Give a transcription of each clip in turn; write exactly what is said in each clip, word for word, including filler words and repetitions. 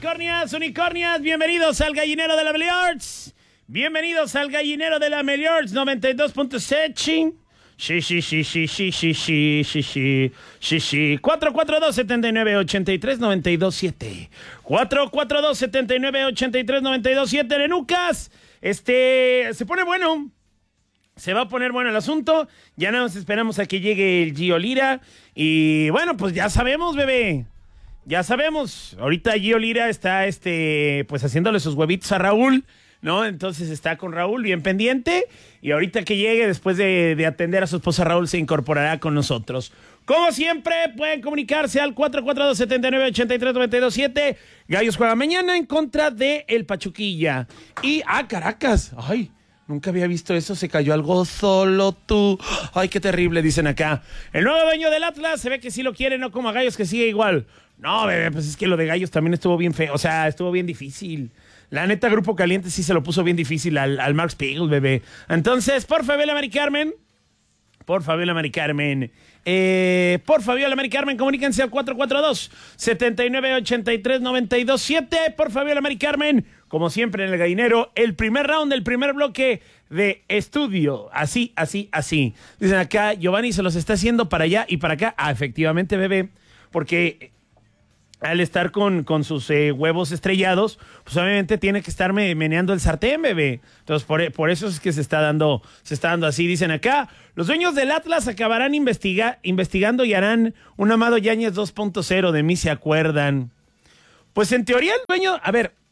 unicornias, unicornias, bienvenidos al gallinero de la Meliorts. Bienvenidos al gallinero de la Meliorts noventa y dos punto siete. Sí, sí, sí, sí, sí, sí, sí, sí, sí, sí, sí. cuatro cuatro dos, siete nueve, ocho tres, nueve dos siete. cuatro cuatro dos, siete nueve, ocho tres, nueve dos siete. Lenucas, este, se pone bueno. Se va a poner bueno el asunto. Ya nada más esperamos a que llegue el Gio Lira. Y bueno, pues ya sabemos, bebé. Ya sabemos. Ahorita Gio Lira está, este, pues haciéndole sus huevitos a Raúl, ¿no? Entonces está con Raúl bien pendiente. Y ahorita que llegue, después de, de atender a su esposa Raúl, se incorporará con nosotros. Como siempre, pueden comunicarse al cuatro cuatro dos, siete nueve, ocho tres, nueve dos siete. Gallos juega mañana en contra de el Pachuquilla. Y, ah, Caracas. Ay, nunca había visto eso. Se cayó algo solo tú. Ay, qué terrible, dicen acá. El nuevo dueño del Atlas se ve que sí lo quiere, no como a Gallos que sigue igual. No, bebé, pues es que lo de Gallos también estuvo bien feo. O sea, estuvo bien difícil. La neta, Grupo Caliente sí se lo puso bien difícil al, al Mark Spiegel, bebé. Entonces, por Fabiola Mari Carmen. Por Fabiola Mari Carmen. Eh, por Fabiola Mari Carmen, comuníquense al cuatro cuatro dos, siete nueve, ocho tres, nueve dos siete. Por Fabiola Mari Carmen. Como siempre en el gallinero, el primer round, el primer bloque de estudio. Así, así, así. Dicen acá, Giovanni se los está haciendo para allá y para acá. Ah, efectivamente, bebé. Porque al estar con, con sus eh, huevos estrellados, pues obviamente tiene que estar me, meneando el sartén, bebé. Entonces, por, por eso es que se está dando, se está dando así. Dicen acá, los dueños del Atlas acabarán investiga, investigando y harán un Amado Yáñez dos punto cero. De mí se acuerdan. Pues en teoría el dueño, a ver,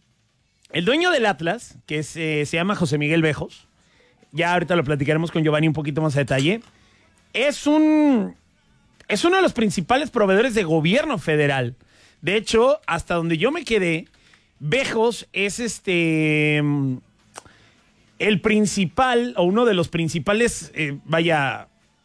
el dueño del Atlas, que es, eh, se llama José Miguel Bejos, ya ahorita lo platicaremos con Giovanni un poquito más a detalle, es un... es uno de los principales proveedores de gobierno federal. De hecho, hasta donde yo me quedé, Bejos es este el principal, o uno de los principales, eh, vaya,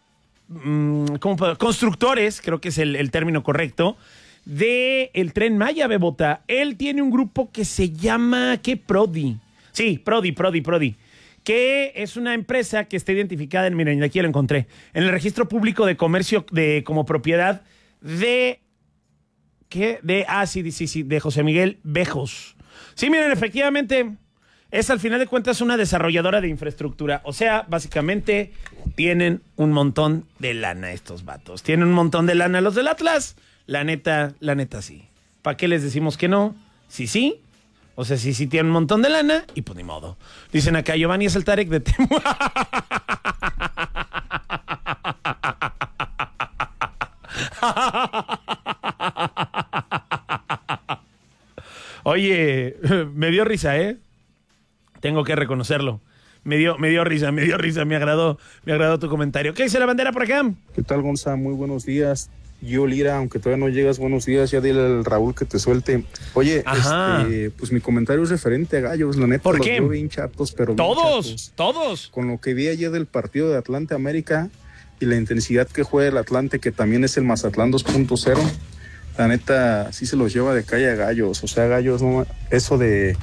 ¿cómo puedo? Constructores, creo que es el, el término correcto, de el Tren Maya, Bebota. Él tiene un grupo que se llama, ¿qué? Prodi. Sí, Prodi, Prodi, Prodi. Que es una empresa que está identificada, en, miren, aquí lo encontré, en el registro público de comercio de como propiedad de, ¿qué? De, ah, sí, sí, sí, de José Miguel Bejos. Sí, miren, efectivamente, es al final de cuentas una desarrolladora de infraestructura. O sea, básicamente tienen un montón de lana estos vatos. Tienen un montón de lana los del Atlas. La neta, la neta sí. ¿Para qué les decimos que no? Sí, sí. O sea, sí, sí tienen un montón de lana y pues ni modo. Dicen acá, Giovanni es el Tarek de Temu. Oye, me dio risa, ¿eh? Tengo que reconocerlo. Me dio, me dio risa, me dio risa, me agradó, me agradó tu comentario. ¿Qué dice la bandera por acá? ¿Qué tal, Gonza? Muy buenos días. Gio Lira, aunque todavía no llegas, buenos días, ya dile al Raúl que te suelte. Oye, este, pues mi comentario es referente a Gallos, la neta. ¿Por los qué? veo bien chatos, pero todos, bien chatos. todos. Con lo que vi ayer del partido de Atlante América y la intensidad que juega el Atlante, que también es el Mazatlán dos punto cero, la neta sí se los lleva de calle a Gallos. O sea, Gallos, no, eso de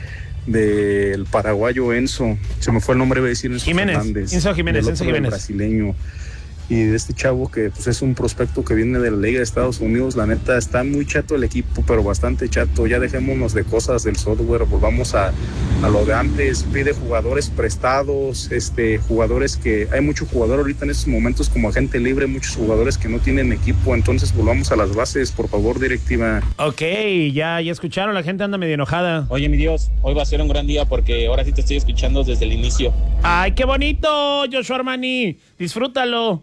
del paraguayo Enzo, se me fue el nombre, voy a decir Enzo Jiménez, Fernández, Enzo Jiménez, Enzo Jiménez, brasileño. Y de este chavo que pues es un prospecto que viene de la Liga de Estados Unidos, la neta está muy chato el equipo, pero bastante chato. Ya dejémonos de cosas del software, volvamos a, a lo de antes. Pide jugadores prestados, este jugadores que hay mucho jugador ahorita en estos momentos como agente libre, muchos jugadores que no tienen equipo, entonces volvamos a las bases, por favor, directiva. Ok, ya, ya escucharon, la gente anda medio enojada. Oye, mi Dios, hoy va a ser un gran día porque ahora sí te estoy escuchando desde el inicio. Ay, qué bonito, Joshua Armani, disfrútalo.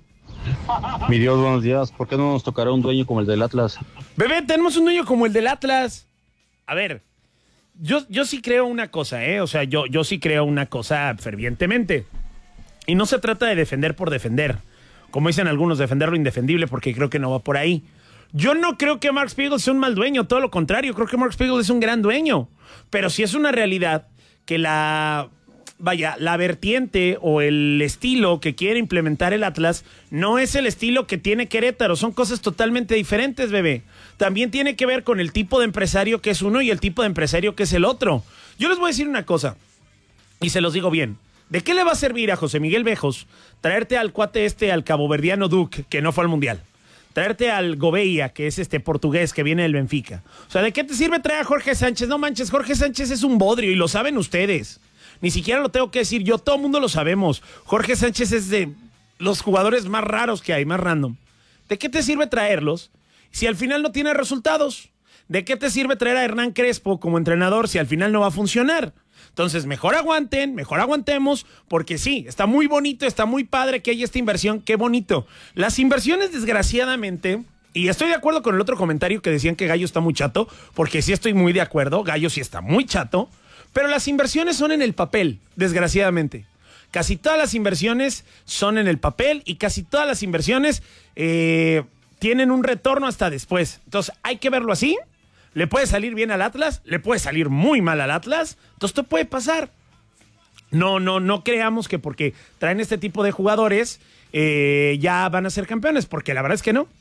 Mi Dios, buenos días. ¿Por qué no nos tocará un dueño como el del Atlas? Bebé, tenemos un dueño como el del Atlas. A ver, yo, yo sí creo una cosa, ¿eh? O sea, yo, yo sí creo una cosa fervientemente. Y no se trata de defender por defender. Como dicen algunos, defender lo indefendible, porque creo que no va por ahí. Yo no creo que Mark Spiegel sea un mal dueño, todo lo contrario. Creo que Mark Spiegel es un gran dueño. Pero sí es una realidad que la... Vaya, la vertiente o el estilo que quiere implementar el Atlas no es el estilo que tiene Querétaro, son cosas totalmente diferentes, bebé. También tiene que ver con el tipo de empresario que es uno y el tipo de empresario que es el otro. Yo les voy a decir una cosa, y se los digo bien. ¿De qué le va a servir a José Miguel Bejos traerte al cuate este, al caboverdiano Duke, que no fue al Mundial? traerte al Gouveia, que es este portugués que viene del Benfica. O sea, ¿de qué te sirve traer a Jorge Sánchez? No manches, Jorge Sánchez es un bodrio y lo saben ustedes. Ni siquiera lo tengo que decir yo, todo el mundo lo sabemos. Jorge Sánchez es de los jugadores más raros que hay, más random. ¿De qué te sirve traerlos si al final no tiene resultados? ¿De qué te sirve traer a Hernán Crespo como entrenador si al final no va a funcionar? Entonces, mejor aguanten, mejor aguantemos, porque sí, está muy bonito, está muy padre que haya esta inversión, qué bonito. Las inversiones, desgraciadamente, y estoy de acuerdo con el otro comentario que decían que Gallo está muy chato, porque sí estoy muy de acuerdo, Gallo sí está muy chato, pero las inversiones son en el papel, desgraciadamente. Casi todas las inversiones son en el papel y casi todas las inversiones eh, tienen un retorno hasta después. Entonces, hay que verlo así. Le puede salir bien al Atlas, le puede salir muy mal al Atlas, entonces esto puede pasar. No, no, no creamos que porque traen este tipo de jugadores eh, ya van a ser campeones, porque la verdad es que no.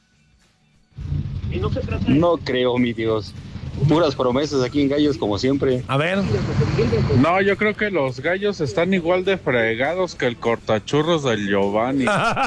No creo, mi Dios. Puras promesas aquí en Gallos, como siempre. A ver. No, yo creo que los Gallos están igual de fregados que el cortachurros del Giovanni.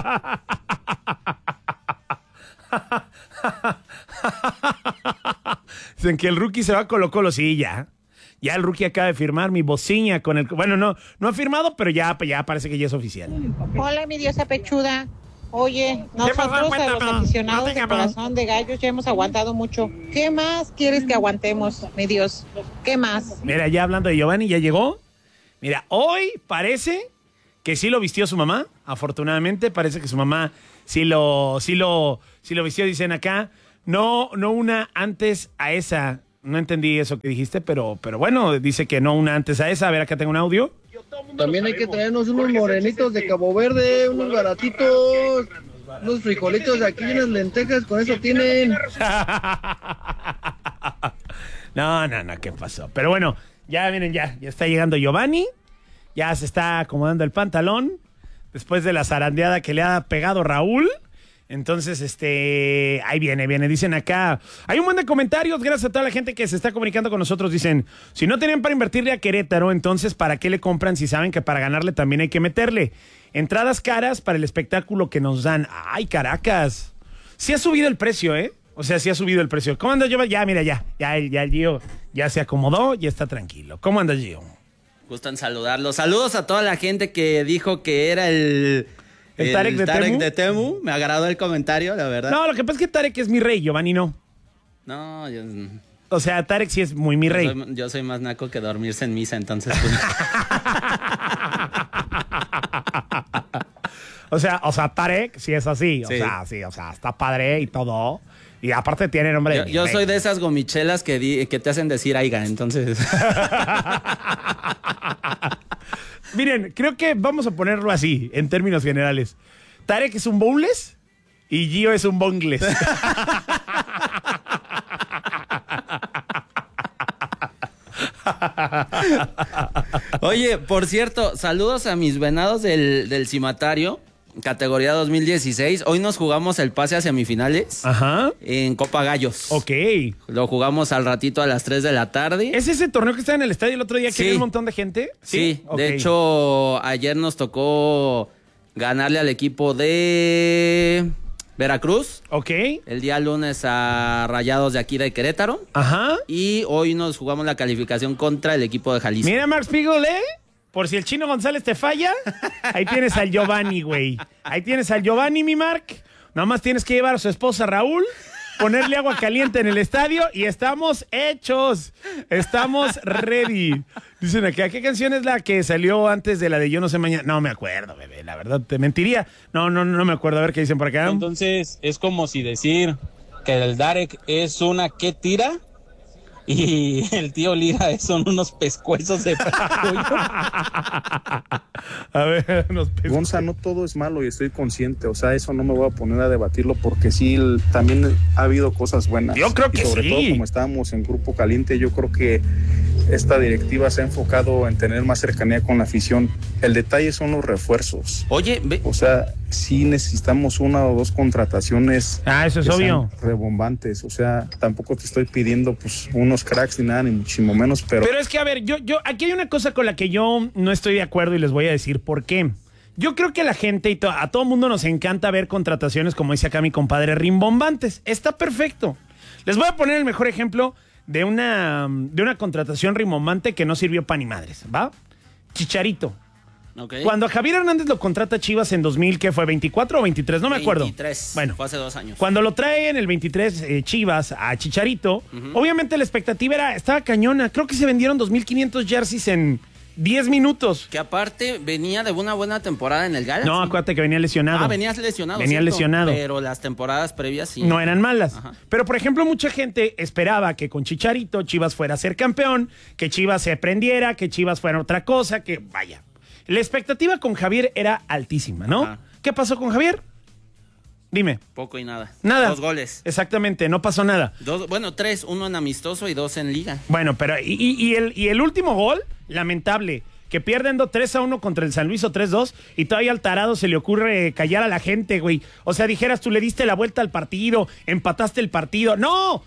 Dicen que el rookie se va a Colo Colo, sí, ya. Ya el rookie acaba de firmar mi bociña con el... Bueno, no, no ha firmado, pero ya, ya parece que ya es oficial. Hola, mi diosa pechuda. Oye, nosotros a los aficionados de Corazón de Gallos ya hemos aguantado mucho. ¿Qué más quieres que aguantemos, mi Dios? ¿Qué más? Mira, ya hablando de Giovanni, ya llegó. Mira, hoy parece que sí lo vistió su mamá, afortunadamente. Parece que su mamá sí lo, sí lo, sí lo vistió, dicen acá. No, no una antes a esa. No entendí eso que dijiste, pero, pero bueno, dice que no una antes a esa. A ver, acá tengo un audio. También hay que traernos unos morenitos de Cabo Verde, unos baratitos, unos frijolitos de aquí, unas lentejas, con eso tienen. No, no, no, ¿qué pasó? Pero bueno, ya miren, ya, ya está llegando Giovanni, ya se está acomodando el pantalón, después de la zarandeada que le ha pegado Raúl. Entonces, este, ahí viene, viene. Dicen acá, hay un buen de comentarios, gracias a toda la gente que se está comunicando con nosotros. Dicen, si no tenían para invertirle a Querétaro, entonces, ¿para qué le compran si saben que para ganarle también hay que meterle? Entradas caras para el espectáculo que nos dan. ¡Ay, Caracas! Sí ha subido el precio, ¿eh? O sea, sí ha subido el precio. ¿Cómo andas, Gio? Ya, mira, ya, ya, ya el Gio ya se acomodó, ya está tranquilo. ¿Cómo andas, Gio? Gusto en saludarlos. Saludos a toda la gente que dijo que era el... ¿El Tarek, el de, Tarek Temu? de Temu? Me agradó el comentario, la verdad. No, lo que pasa es que Tarek es mi rey, Giovanni no. No, yo... O sea, Tarek sí es muy mi rey. Yo soy, yo soy más naco que dormirse en misa, entonces... Pues... o sea, o sea, Tarek sí es así. O sí. sea, sí, o sea, está padre y todo. Y aparte tiene nombre yo, de... Yo soy de esas gomichelas que, di, que te hacen decir aiga, entonces... Miren, creo que vamos a ponerlo así, en términos generales. Tarek es un boneless y Gio es un bongless. Oye, por cierto, saludos a mis venados del, del cimatario, categoría dos mil dieciséis. Hoy nos jugamos el pase a semifinales. Ajá. En Copa Gallos. Ok. Lo jugamos al ratito a las tres de la tarde. ¿Es ese torneo que estaba en el estadio el otro día que Sí. había un montón de gente? Sí, Sí, ok. de hecho, ayer nos tocó ganarle al equipo de Veracruz. Ok. El día lunes a Rayados de aquí de Querétaro. Ajá. Y hoy nos jugamos la calificación contra el equipo de Jalisco. Mira, Mark Spiegel, ¿eh? Por si el Chino González te falla, ahí tienes al Giovanni, güey. Ahí tienes al Giovanni, mi Mark. Nada más tienes que llevar a su esposa Raúl, ponerle agua caliente en el estadio y estamos hechos. Estamos ready. Dicen acá, ¿qué canción es la que salió antes de la de Yo No Sé Mañana? No me acuerdo, bebé, la verdad, te mentiría. No, no, no me acuerdo. A ver qué dicen por acá. Entonces, es como si decir que el Darek es una que tira y el tío Lira son unos pescuezos de pollo. A ver, nos Gonza, no todo es malo y estoy consciente, o sea, eso no me voy a poner a debatirlo porque sí, el- también ha habido cosas buenas. Yo creo que y sobre sí. todo como estábamos en grupo caliente, yo creo que esta directiva se ha enfocado en tener más cercanía con la afición. El detalle son los refuerzos. Oye, ve, O sea, sí necesitamos una o dos contrataciones. Ah, eso es que sean obvio. rebombantes, o sea, tampoco te estoy pidiendo pues unos cracks ni nada, ni muchísimo menos, pero... Pero es que, a ver, yo, yo, aquí hay una cosa con la que yo no estoy de acuerdo y les voy a decir por qué. Yo creo que a la gente y to- a todo mundo nos encanta ver contrataciones, como dice acá mi compadre, rimbombantes. Está perfecto. Les voy a poner el mejor ejemplo de una, de una contratación rimbombante que no sirvió para ni madres, ¿va? Chicharito. Okay. Cuando a Javier Hernández lo contrata Chivas en dos mil, ¿qué fue? ¿veinticuatro o veintitrés? No me acuerdo. veintitrés. Bueno, fue hace dos años. Cuando lo trae en el veintitrés eh, Chivas a Chicharito, uh-huh. obviamente la expectativa era, estaba cañona. Creo que se vendieron dos mil quinientos jerseys en diez minutos. Que aparte venía de una buena temporada en el Galaxy. No, acuérdate que venía lesionado. Ah, venías lesionado. Venía cierto, lesionado. Pero las temporadas previas sí. No eran malas. Ajá. Pero, por ejemplo, mucha gente esperaba que con Chicharito Chivas fuera a ser campeón, que Chivas se prendiera, que Chivas fuera otra cosa, que vaya. La expectativa con Javier era altísima, ¿no? Ajá. ¿Qué pasó con Javier? Dime. Poco y nada. Nada. Dos goles. Exactamente, no pasó nada. Dos, bueno, tres, uno en amistoso y dos en liga. Bueno, pero y, y, y, el, y el último gol, lamentable, que pierden tres a uno contra el San Luis o tres dos y todavía al tarado se le ocurre callar a la gente, güey. O sea, dijeras, tú le diste la vuelta al partido, empataste el partido. ¡No!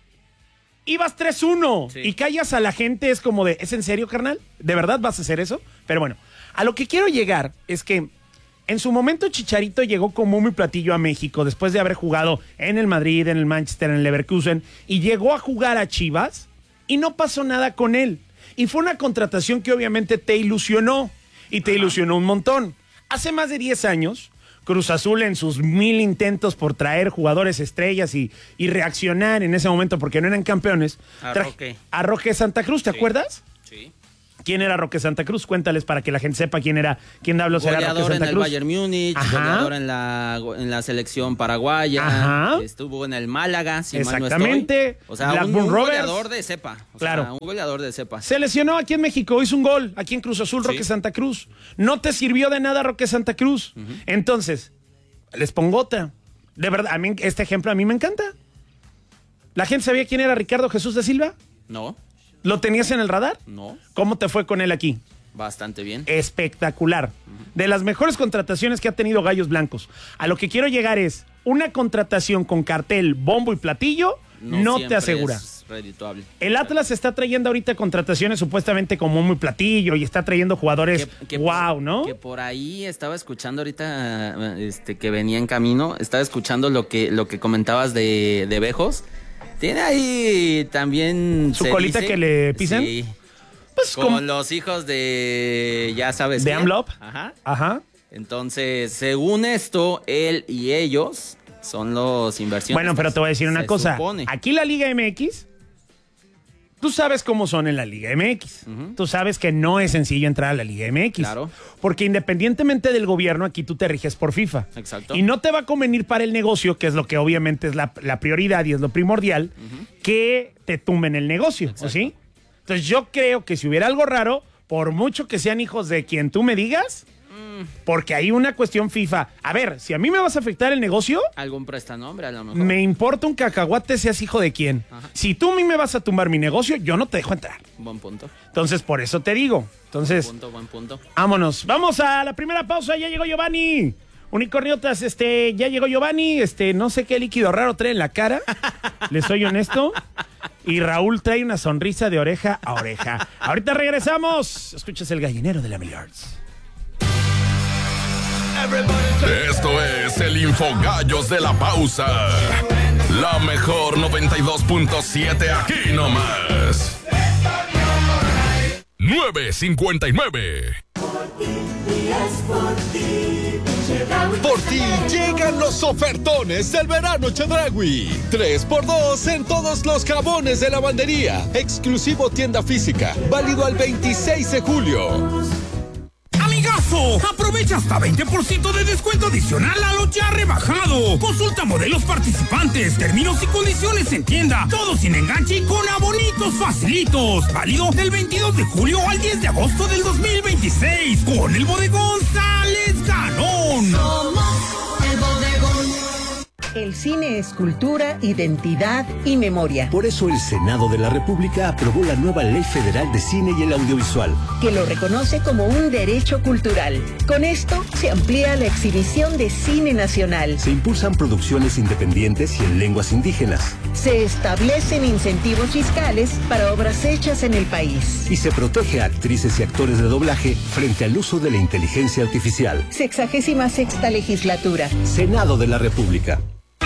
Ibas tres uno sí. y callas a la gente, es como de, ¿es en serio, carnal? ¿De verdad vas a hacer eso? Pero bueno, a lo que quiero llegar es que en su momento Chicharito llegó como muy platillo a México después de haber jugado en el Madrid, en el Manchester, en el Leverkusen y llegó a jugar a Chivas y no pasó nada con él. Y fue una contratación que obviamente te ilusionó y te Ajá. ilusionó un montón. Hace más de diez años, Cruz Azul en sus mil intentos por traer jugadores estrellas y, y reaccionar en ese momento porque no eran campeones, a Roque, a Roque Santa Cruz, ¿te sí. acuerdas? Sí. ¿Quién era Roque Santa Cruz? Cuéntales para que la gente sepa quién era, quién hablos era Roque Santa Cruz. Goleador en el Bayern Múnich, Ajá. goleador en la, en la selección paraguaya, Ajá. estuvo en el Málaga, si Exactamente. mal no estoy. O sea, un, un goleador de cepa. O claro. sea, un goleador de cepa. Se lesionó aquí en México, hizo un gol aquí en Cruz Azul, Roque sí. Santa Cruz. No te sirvió de nada Roque Santa Cruz. Uh-huh. Entonces, les pongo otra. De verdad, a mí este ejemplo a mí me encanta. ¿La gente sabía quién era Ricardo Jesús de Silva? No. ¿Lo tenías en el radar? No. ¿Cómo te fue con él aquí? Bastante bien. Espectacular. Uh-huh. De las mejores contrataciones que ha tenido Gallos Blancos. A lo que quiero llegar es, una contratación con cartel, bombo y platillo, no, no te asegura. Es redituable. El Atlas está trayendo ahorita contrataciones supuestamente como bombo y platillo y está trayendo jugadores que, que wow, por, ¿no? Que por ahí estaba escuchando ahorita este, que venía en camino, estaba escuchando lo que, lo que comentabas de, de Bejos. Tiene ahí también... ¿Su colita dice, que le pisan? Sí. Pues con como, los hijos de... Ya sabes. ¿De AMLOP? Ajá. Ajá. Entonces, según esto, él y ellos son los inversionistas. Bueno, pero te voy a decir una Se cosa. Supone. Aquí la Liga M X... Tú sabes cómo son en la Liga M X. Uh-huh. Tú sabes que no es sencillo entrar a la Liga M X. Claro. Porque independientemente del gobierno, aquí tú te riges por FIFA. Exacto. Y no te va a convenir para el negocio, que es lo que obviamente es la, la prioridad y es lo primordial, uh-huh. que te tumben el negocio, Exacto. ¿sí? Entonces yo creo que si hubiera algo raro, por mucho que sean hijos de quien tú me digas, mm. porque hay una cuestión FIFA. A ver, si a mí me vas a afectar el negocio... Algún prestanombre a lo mejor. Me importa un cacahuate seas hijo de quién. Ajá. Si tú a mí me vas a tumbar mi negocio, yo no te dejo entrar. Buen punto. Entonces, por eso te digo. Entonces, buen punto, buen punto. Vámonos. Vamos a la primera pausa. Ya llegó Giovanni. Unicorniotas, este, ya llegó Giovanni. Este, no sé qué líquido raro trae en la cara. Les soy honesto. Y Raúl trae una sonrisa de oreja a oreja. Ahorita regresamos. Escuchas el gallinero de la Milliards. Esto es el Infogallos de la Pausa. La mejor noventa y dos punto siete aquí nomás. nueve cincuenta y nueve. Por ti llegan los ofertones del verano Chedraui. tres por dos en todos los jabones de lavandería. Exclusivo tienda física. Válido al veintiséis de julio. ¡Amigazo! Aprovecha hasta veinte por ciento de descuento adicional a lo ya rebajado. Consulta modelos participantes, términos y condiciones en tienda. Todo sin enganche y con abonitos facilitos. Válido del veintidós de julio al diez de agosto del dos mil veintiséis. Con el bodegón sales ganón. Somos el bodegón. El cine es cultura, identidad y memoria. Por eso el Senado de la República aprobó la nueva Ley Federal de Cine y el Audiovisual, que lo reconoce como un derecho cultural. Con esto se amplía la exhibición de cine nacional. Se impulsan producciones independientes y en lenguas indígenas. Se establecen incentivos fiscales para obras hechas en el país. Y se protege a actrices y actores de doblaje frente al uso de la inteligencia artificial. Sexagésima sexta legislatura. Senado de la República.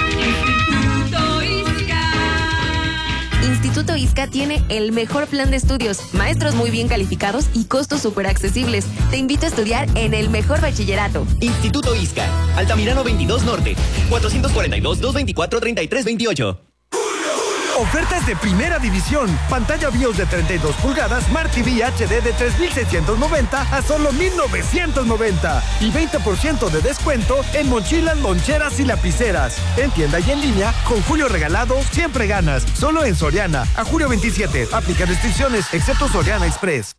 Instituto ISCA tiene el mejor plan de estudios, maestros muy bien calificados y costos súper accesibles. Te invito a estudiar en el mejor bachillerato. Instituto ISCA, Altamirano veintidós Norte, cuatrocientos cuarenta y dos, doscientos veinticuatro, treinta y tres veintiocho. Ofertas de primera división. Pantalla BIOS de treinta y dos pulgadas, Smart T V H D de tres mil seiscientos noventa a solo mil novecientos noventa. Y veinte por ciento de descuento en mochilas, loncheras y lapiceras. En tienda y en línea, con Julio Regalado, siempre ganas. Solo en Soriana. A julio veintisiete. Aplica restricciones, excepto Soriana Express.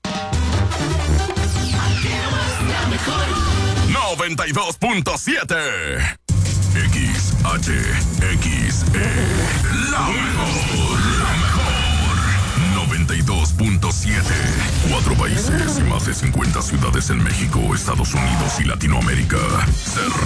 noventa y dos punto siete X H X E, la mejor, la mejor. noventa y dos punto siete. Cuatro países y más de cincuenta ciudades en México, Estados Unidos y Latinoamérica se